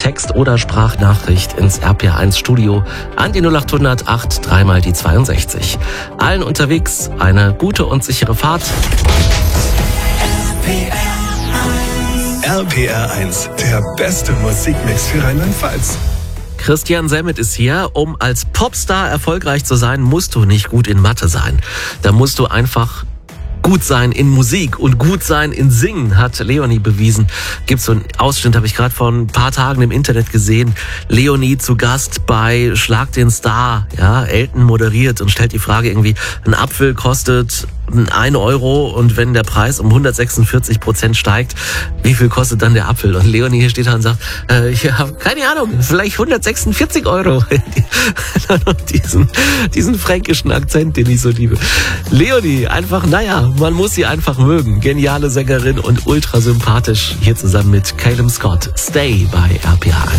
Text oder Sprachnachricht ins RPR1 Studio an die 0800 83 mal die 62. Allen unterwegs eine gute und sichere Fahrt. RPR1, der beste Musikmix für Rheinland-Pfalz. Christian Semmet ist hier. Um als Popstar erfolgreich zu sein, musst du nicht gut in Mathe sein. Da musst du einfach gut sein in Musik und gut sein in Singen, hat Leonie bewiesen. Gibt so einen Ausschnitt, habe ich gerade vor ein paar Tagen im Internet gesehen. Leonie zu Gast bei Schlag den Star. Ja, Elton moderiert und stellt die Frage irgendwie, ein Apfel kostet 1 Euro und wenn der Preis um 146% steigt, wie viel kostet dann der Apfel? Und Leonie hier steht da und sagt, ich habe keine Ahnung, vielleicht 146 Euro. diesen fränkischen Akzent, den ich so liebe. Leonie, einfach, man muss sie einfach mögen. Geniale Sängerin und ultra sympathisch. Hier zusammen mit Caleb Scott. Stay bei RPR1.